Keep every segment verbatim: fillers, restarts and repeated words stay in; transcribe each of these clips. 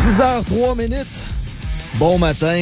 dix heures trois minutes. Bon matin.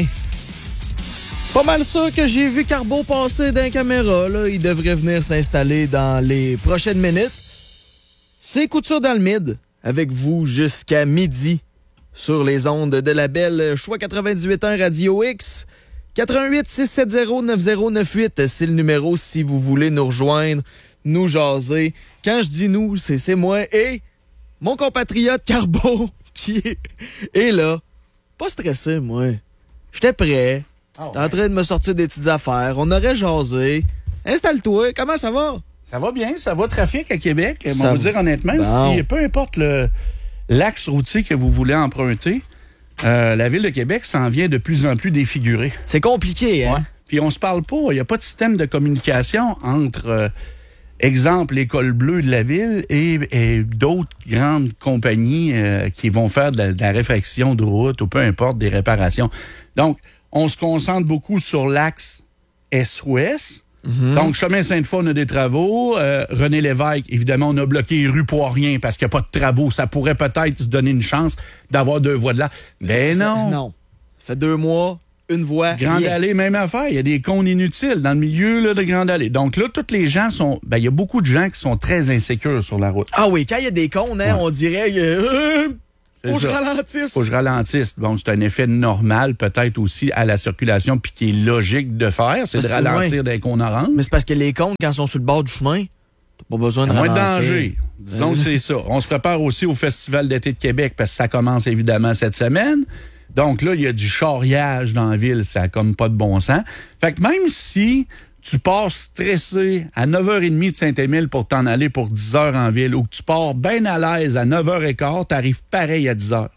Pas mal sûr que j'ai vu Carbo passer dans la caméra. Là. Il devrait venir s'installer dans les prochaines minutes. C'est Couture dans le Mid, avec vous jusqu'à midi, sur les ondes de la belle Choix quatre-vingt-dix-huit point un Radio X. quatre un huit six sept zéro neuf zéro neuf huit, c'est le numéro si vous voulez nous rejoindre, nous jaser. Quand je dis nous, c'est, c'est moi et mon compatriote Carbo qui est, est là. Pas stressé, moi. J'étais prêt. Oh, T'es ouais. en train de me sortir des petites affaires. On aurait jasé. Installe-toi. Comment ça va? Ça va bien. Ça va, trafic à Québec. On va vous dire honnêtement, bon. si peu importe le, l'axe routier que vous voulez emprunter, euh, la Ville de Québec s'en vient de plus en plus défigurée. C'est compliqué, hein? Ouais. Puis on se parle pas. Il n'y a pas de système de communication entre... Euh, exemple, l'École bleue de la ville et, et d'autres grandes compagnies euh, qui vont faire de la, de la réfraction de route ou peu importe, des réparations. Donc, on se concentre beaucoup sur l'axe Est-Ouest. Mm-hmm. Donc, chemin Sainte-Foy, on a des travaux. Euh, René Lévesque, évidemment, on a bloqué rue Poirien parce qu'il n'y a pas de travaux. Ça pourrait peut-être se donner une chance d'avoir deux voies de là. Mais c'est non. Ça, non. Ça fait deux mois. Une voie. Grande rien. Allée, même affaire. Il y a des cônes inutiles dans le milieu là, de Grande Allée. Donc là, tous les gens sont... Ben, il y a beaucoup de gens qui sont très insécures sur la route. Ah oui, quand il y a des cônes, hein, ouais. on dirait... Euh, faut que je ralentisse. Faut que je ralentisse. Bon, c'est un effet normal, peut-être aussi, à la circulation, puis qui est logique de faire. C'est ben, de ralentir des cônes oranges. Mais c'est parce que les cônes, quand ils sont sur le bord du chemin, t'as pas besoin de moins ralentir. Moins de danger. Disons que c'est ça. On se prépare aussi au Festival d'été de Québec, parce que ça commence évidemment cette semaine. Donc là, il y a du charriage dans la ville, ça a comme pas de bon sens. Fait que même si tu pars stressé à neuf heures trente de Saint-Émile pour t'en aller pour dix heures en ville, ou que tu pars bien à l'aise à neuf heures quinze, t'arrives pareil à dix heures.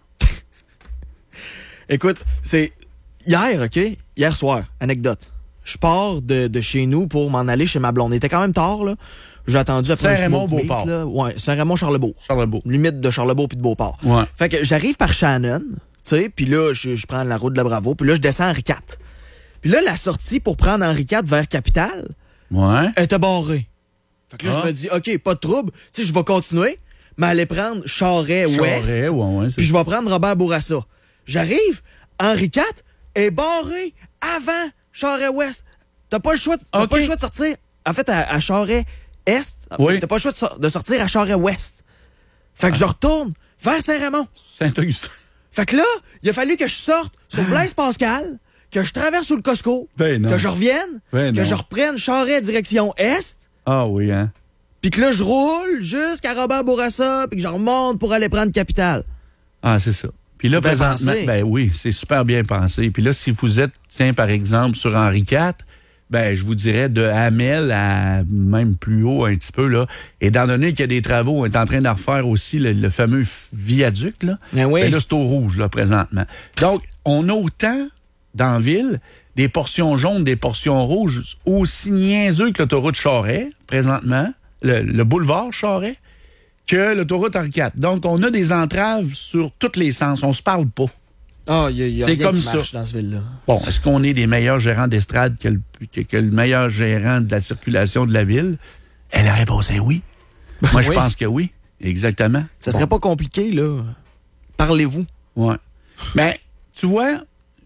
Écoute, c'est hier, OK? Hier soir, anecdote. Je pars de, de chez nous pour m'en aller chez ma blonde. Il était quand même tard, là. J'ai attendu après Saint-Raymond-Beauport. Ouais, Saint-Raymond-Charlebourg. Charlebourg. Limite de Charlebourg puis de Beauport. Ouais. Fait que j'arrive par Shannon. Tu sais, puis là, je, je prends la route de la Bravo, puis là, je descends Henri quatre. Puis là, la sortie pour prendre Henri quatre vers Capitale, ouais. elle était barrée. Fait que là, ah. je me dis, OK, pas de trouble, tu sais, je vais continuer, mais aller prendre Charest-Ouest, ouais, ouais, puis je vais prendre Robert Bourassa. J'arrive, Henri quatre est barré avant Charest-Ouest. T'as pas le choix, t'as okay. pas le choix de sortir, en fait, à, à Charest-Est, oui. t'as pas le choix de, so- de sortir à Charest-Ouest. Fait que ah. je retourne vers Saint-Raymond. Saint-Augustin. Fait que là, il a fallu que je sorte sur Blaise Pascal, que je traverse sous le Costco, ben que je revienne, ben que non. je reprenne Charest direction Est. Ah oui, hein? Puis que là, je roule jusqu'à Robert Bourassa, puis que je remonte pour aller prendre Capitale. Ah, c'est ça. Puis là, présentement, ben oui, c'est super bien pensé. Puis là, si vous êtes, tiens, par exemple, sur Henri quatre, ben, je vous dirais de Hamel à même plus haut un petit peu, là. Étant donné qu'il y a des travaux, on est en train de refaire aussi le, le fameux viaduc, là. Ben oui. Ben là, c'est au rouge, là, présentement. Donc, on a autant, dans la ville, des portions jaunes, des portions rouges, aussi niaiseux que l'autoroute Charest, présentement, le, le boulevard Charest, que l'autoroute Henri quatre. Donc, on a des entraves sur tous les sens. On se parle pas. Ah, il y a, y a c'est rien comme qui ça. marche dans ce ville-là. Bon, est-ce qu'on est des meilleurs gérants d'estrade que le, que, que le meilleur gérant de la circulation de la ville? Elle a répondu oui. Moi, oui. je pense que oui. Exactement. Ça bon. serait pas compliqué, là. Parlez-vous. Ouais. Mais, tu vois,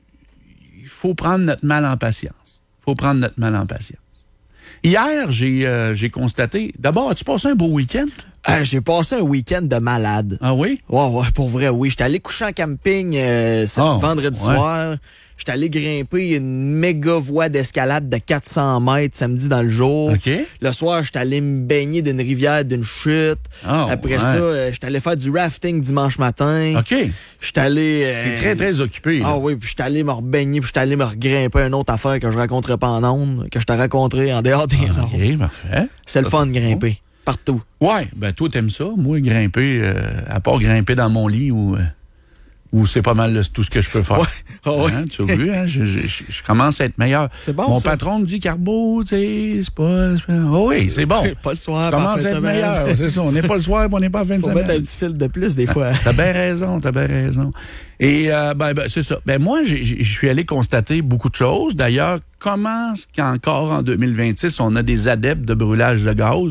il faut prendre notre mal en patience. Il faut prendre notre mal en patience. Hier, j'ai, euh, j'ai constaté... D'abord, as-tu passé un beau week-end? Euh, j'ai passé un week-end de malade. Ah oui? Ouais, ouais, pour vrai, oui. J'étais allé coucher en camping euh, oh, vendredi ouais. soir. J'étais allé grimper une méga voie d'escalade de quatre cents mètres samedi dans le jour. Okay. Le soir, j'étais allé me baigner d'une rivière, d'une chute. Oh, Après ouais. ça, euh, j'étais allé faire du rafting dimanche matin. OK. J'étais allé... Euh, T'es très, très occupé. Là. Ah oui, puis j'étais allé me rebaigner, puis j'étais allé me regrimper une autre affaire que je raconterai pas en ondes, que je t'ai raconté en dehors des ah, ondes. OK, parfait. C'est le fun de grimper. Partout. Ouais, ben toi, t'aimes ça. Moi, grimper, euh, à part grimper dans mon lit ou... Euh, Ou c'est pas mal là, tout ce que je peux faire. Ouais. Oh, hein, ouais. Tu as vu, hein? je, je, je commence à être meilleur. C'est bon, Mon ça. patron me dit, Carbo, tu sais, c'est pas... C'est pas... Oh oui, c'est bon. Pas le soir, je commence à être meilleur, c'est ça. On n'est pas le soir, on n'est pas en fin de Faut semaine. mettre un petit fil de plus, des fois. T'as bien raison, t'as bien raison. Et, euh, ben, ben c'est ça. Ben, moi, je suis allé constater beaucoup de choses. D'ailleurs, comment est-ce qu'encore en deux mille vingt-six, on a des adeptes de brûlage de gaz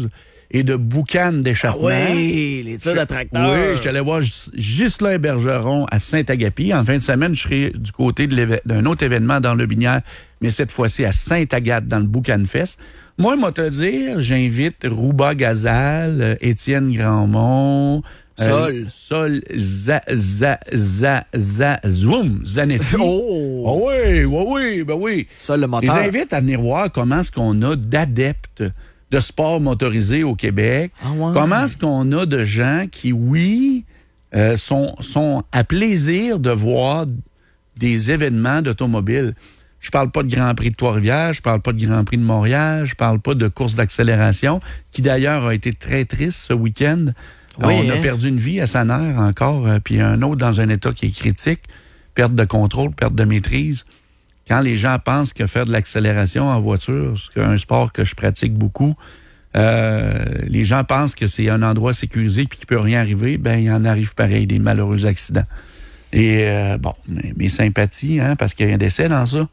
et de boucanes d'échappement. Ah oui, les tirs de tracteur. Oui, je suis allé voir Ghislain Bergeron à Saint-Agapi. En fin de semaine, je serai du côté de d'un autre événement dans le Binière, mais cette fois-ci à Sainte-Agathe, dans le Boucan Fest. Moi, moi te dire, j'invite Rouba Gazal, Étienne Grandmont, Sol. Euh, Sol, za, za, za, za, zoom, Zanetti. Oh! Oh oui, oui, oui, ben oui. Sol, le moteur. Je les invite à venir voir comment est-ce qu'on a d'adeptes de sport motorisé au Québec. Ah ouais. Comment est-ce qu'on a de gens qui, oui, euh, sont, sont à plaisir de voir des événements d'automobile. Je parle pas de Grand Prix de Trois-Rivières, je parle pas de Grand Prix de Montréal, je parle pas de course d'accélération, qui d'ailleurs a été très triste ce week-end. Oui, On hein? a perdu une vie à Saner encore, euh, puis un autre dans un état qui est critique, perte de contrôle, perte de maîtrise. Quand les gens pensent que faire de l'accélération en voiture, c'est un sport que je pratique beaucoup, euh, les gens pensent que c'est un endroit sécurisé puis qu'il peut rien arriver, ben il en arrive pareil, des malheureux accidents. Et euh, bon, mes, mes sympathies, hein, parce qu'il y a un décès dans ça.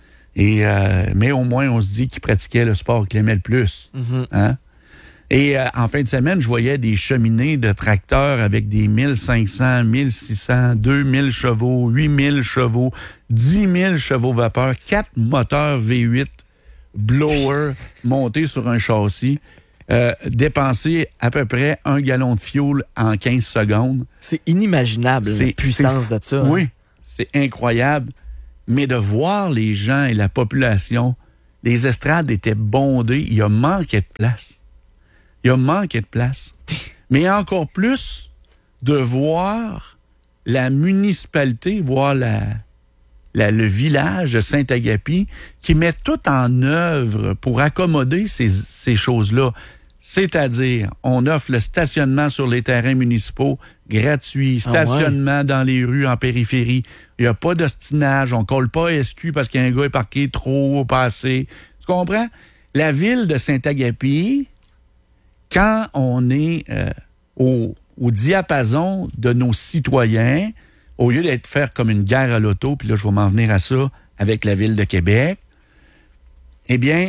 Et euh, mais au moins on se dit qu'il pratiquait le sport qu'il aimait le plus, Mm-hmm. hein. Et euh, en fin de semaine, je voyais des cheminées de tracteurs avec des mille cinq cents, mille six cents, deux mille chevaux, huit mille chevaux, dix mille chevaux vapeur, quatre moteurs V huit blower montés sur un châssis, euh, dépenser à peu près un gallon de fuel en quinze secondes. C'est inimaginable, C'est- la puissance c'est- de ça. Oui, hein. c'est incroyable. Mais de voir les gens et la population, les estrades étaient bondées, il y a manqué de place. Il y a manqué de place. Mais encore plus de voir la municipalité, voir la, la, le village de Saint-Agapi qui met tout en œuvre pour accommoder ces, ces choses-là. C'est-à-dire, on offre le stationnement sur les terrains municipaux gratuit, stationnement Ah ouais. dans les rues en périphérie. Il n'y a pas d'ostinage, on colle pas S Q parce qu'un gars est parqué trop haut, pas assez. Tu comprends? La ville de Saint-Agapi, quand on est euh, au, au diapason de nos citoyens, au lieu d'être faire comme une guerre à l'auto, puis là, je vais m'en venir à ça avec la Ville de Québec, eh bien,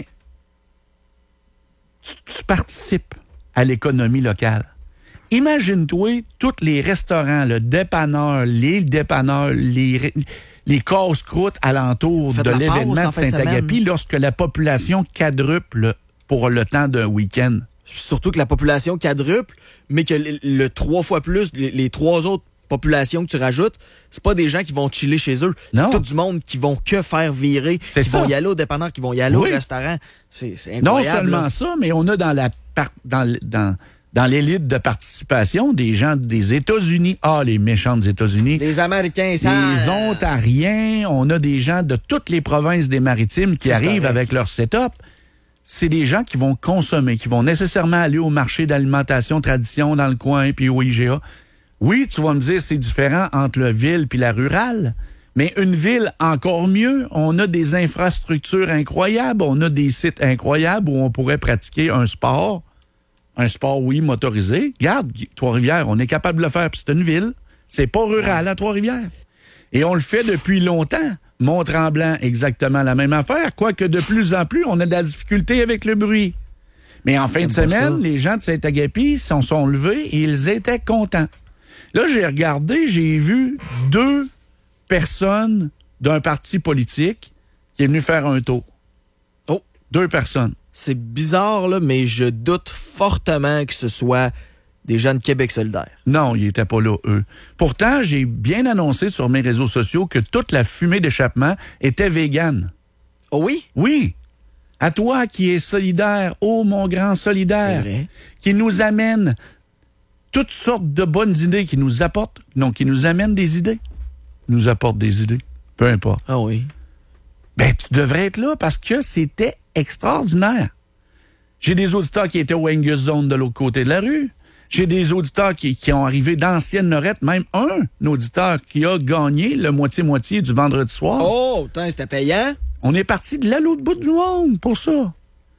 tu, tu participes à l'économie locale. Imagine-toi tous les restaurants, le dépanneur, les dépanneurs, les, les casse-croûtes alentour Faites de la l'événement pause en de fin de Saint-Agapi semaine. lorsque la population quadruple pour le temps d'un week-end. Surtout que la population quadruple, mais que le, le trois fois plus, les, les trois autres populations que tu rajoutes, c'est pas des gens qui vont chiller chez eux. Non. C'est tout du monde qui vont que faire virer, C'est qui ça. vont y aller au dépanneur, qui vont y aller Oui. au restaurant. C'est, c'est Non incroyable. seulement là. ça, mais on a dans la par- dans, l- dans, dans l'élite de participation des gens des États-Unis. Ah, les méchants des États-Unis. Les Américains, ça... Les Ontariens, on a des gens de toutes les provinces des Maritimes qui C'est arrivent correct. avec leur setup. C'est des gens qui vont consommer, qui vont nécessairement aller au marché d'alimentation tradition dans le coin puis au I G A. Oui, tu vas me dire c'est différent entre la ville puis la rurale, mais une ville encore mieux. On a des infrastructures incroyables, on a des sites incroyables où on pourrait pratiquer un sport, un sport oui motorisé. Regarde, Trois-Rivières, on est capable de le faire, puis c'est une ville. C'est pas rural à Trois-Rivières. Et on le fait depuis longtemps. Mont-Tremblant, exactement la même affaire, quoique de plus en plus, on a de la difficulté avec le bruit. Mais en fin de J'aime pas semaine, ça. les gens de Saint-Agapi s'en sont levés et ils étaient contents. Là, j'ai regardé, j'ai vu deux personnes d'un parti politique qui est venu faire un tour. Oh. Deux personnes. C'est bizarre, là, mais je doute fortement que ce soit des gens de Québec solidaire. Non, ils n'étaient pas là, eux. Pourtant, j'ai bien annoncé sur mes réseaux sociaux que toute la fumée d'échappement était végane. Oh oui? Oui. À toi qui es solidaire, ô mon grand solidaire, C'est vrai. qui nous amène toutes sortes de bonnes idées, qui nous apportent, non, qui nous amènent des idées, nous apportent des idées, peu importe. Ah oui. Ben, tu devrais être là parce que c'était extraordinaire. J'ai des auditeurs qui étaient au Angus Zone de l'autre côté de la rue. J'ai des auditeurs qui, qui ont arrivé d'anciennes Lorettes, même un auditeur qui a gagné le moitié-moitié du vendredi soir. Oh, putain, c'était payant? On est parti de là l'autre bout du monde pour ça.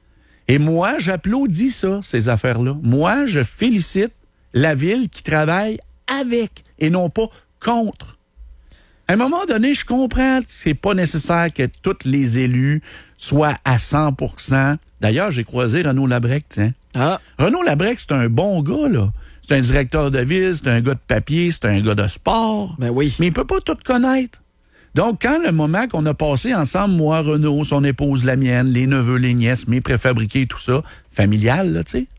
Et moi, j'applaudis ça, ces affaires-là. Moi, je félicite la ville qui travaille avec et non pas contre. À un moment donné, je comprends que c'est pas nécessaire que tous les élus soit à cent pour cent. D'ailleurs, j'ai croisé Renaud Labrec, tiens. Ah. Renaud Labrec, c'est un bon gars, là. C'est un directeur de ville, c'est un gars de papier, c'est un gars de sport. Ben oui. Mais il peut pas tout connaître. Donc, quand le moment qu'on a passé ensemble, moi, Renaud, son épouse, la mienne, les neveux, les nièces, mes préfabriqués, tout ça, familial, là, tu sais,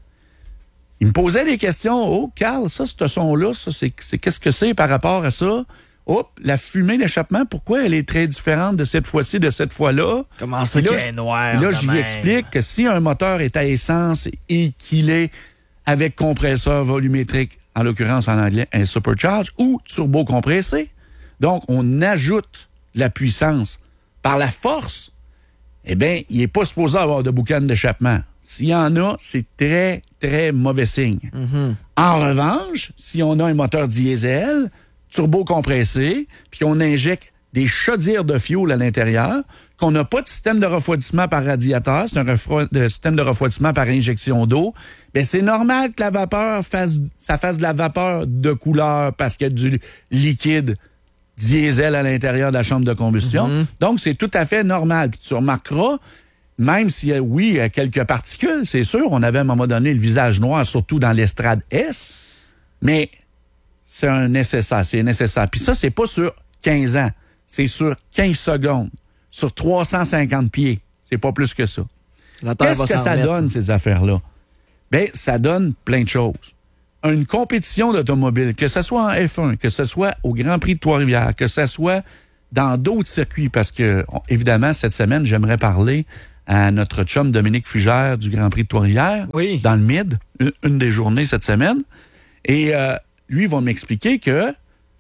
il me posait des questions. Oh, Carl, ça, ce son-là, ça, c'est, c'est qu'est-ce que c'est par rapport à ça? Oh, la fumée d'échappement, pourquoi elle est très différente de cette fois-ci, de cette fois-là? Comment ça qu'elle est noire? Là, je lui explique que si un moteur est à essence et qu'il est avec compresseur volumétrique, en l'occurrence en anglais, un supercharge, ou turbo-compressé, donc on ajoute la puissance par la force, eh bien, il n'est pas supposé avoir de boucan d'échappement. S'il y en a, c'est très, très mauvais signe. Mm-hmm. En revanche, si on a un moteur diesel, turbo-compressé, puis qu'on injecte des chaudières de fioul à l'intérieur, qu'on n'a pas de système de refroidissement par radiateur, c'est un refro- de système de refroidissement par injection d'eau, bien, c'est normal que la vapeur fasse, ça fasse de la vapeur de couleur parce qu'il y a du liquide diesel à l'intérieur de la chambre de combustion. Mm-hmm. Donc, c'est tout à fait normal. Puis tu remarqueras, même s'il y a, oui, il y a quelques particules, c'est sûr, on avait à un moment donné le visage noir, surtout dans l'estrade S, mais c'est un nécessaire, c'est nécessaire. Puis ça, c'est pas sur quinze ans, c'est sur quinze secondes, sur trois cent cinquante pieds. C'est pas plus que ça. Qu'est-ce que ça donne, ces affaires-là? Bien, ça donne plein de choses. Une compétition d'automobile, que ce soit en F un, que ce soit au Grand Prix de Trois-Rivières, que ce soit dans d'autres circuits, parce que, évidemment, cette semaine, j'aimerais parler à notre chum Dominique Fugère du Grand Prix de Trois-Rivières, oui. dans le Mid, une, une des journées cette semaine. Et euh, lui, il va m'expliquer que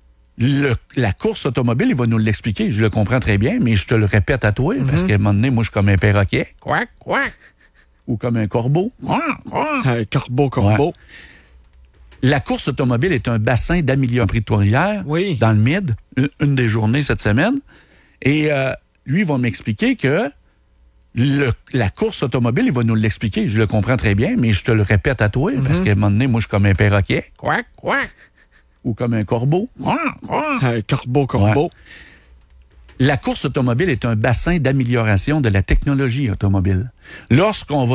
le, la course automobile, il va nous l'expliquer. Je le comprends très bien, mais je te le répète à toi, mm-hmm. parce qu'à un moment donné, moi, je suis comme un perroquet. Quack, quack. Ou comme un corbeau. Quack, quack. Un corbeau, corbeau. Ouais. La course automobile est un bassin d'amélioration Prix de Trois-Rivières, oui. dans le Mid, une, une des journées cette semaine. Et euh, lui, il va m'expliquer que le, la course automobile, il va nous l'expliquer. Je le comprends très bien, mais je te le répète à toi, mm-hmm. parce qu'à un moment donné, moi, je suis comme un perroquet. Quack, quack. Ou comme un corbeau. Quack, quack. Un corbeau, corbeau. Ouais. La course automobile est un bassin d'amélioration de la technologie automobile. Lorsqu'on va